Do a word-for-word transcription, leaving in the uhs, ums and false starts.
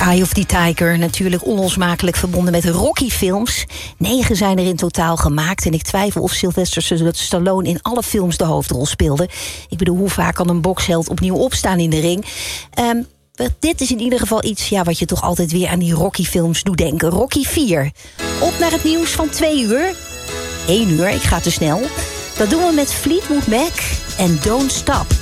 Eye of the Tiger, natuurlijk onlosmakelijk verbonden met Rocky-films. Negen zijn er in totaal gemaakt. En ik twijfel of Sylvester Stallone in alle films de hoofdrol speelde. Ik bedoel, hoe vaak kan een boksheld opnieuw opstaan in de ring? Um, dit is in ieder geval iets ja, wat je toch altijd weer aan die Rocky-films doet denken. Rocky vier. Op naar het nieuws van twee uur. één uur, ik ga te snel. Dat doen we met Fleetwood Mac en Don't Stop.